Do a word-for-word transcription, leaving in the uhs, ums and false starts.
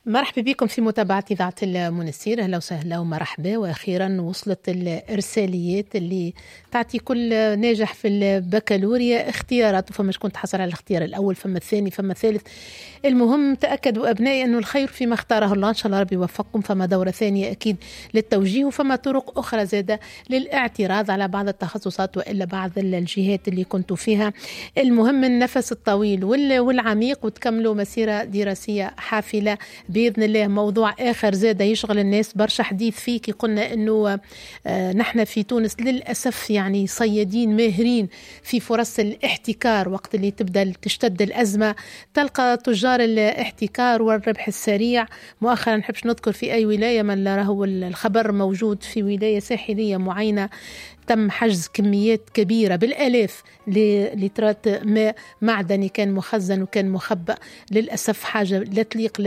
مرحبا بكم في متابعة إذاعة المنستير. أهلا وسهلا ومرحبا. وأخيرا وصلت الإرساليات اللي تعطي كل ناجح في البكالوريا اختيارات، فما شكون تحصل على الاختيار الأول، فما الثاني، فما الثالث. المهم تأكدوا أبنائي أنه الخير فيما اختاره الله، إن شاء الله ربي يوفقكم. فما دورة ثانية أكيد للتوجيه، وفما طرق أخرى زادة للاعتراض على بعض التخصصات وإلا بعض الجهات اللي كنتوا فيها. المهم النفس الطويل والعميق، وتكملوا مسيرة دراسية حافلة بإذن الله. موضوع آخر زادة يشغل الناس برشا حديث فيه، كي قلنا أنه آه نحن في تونس للأسف يعني صيادين ماهرين في فرص الاحتكار. وقت اللي تبدأ تشتد الأزمة تلقى تجار الاحتكار والربح السريع. مؤخرا نحبش نذكر في أي ولاية، من راهو الخبر موجود في ولاية ساحلية معينة تم حجز كميات كبيرة بالآلاف لترات ماء معدني كان مخزن وكان مخبأ. للأسف حاجة لا تليق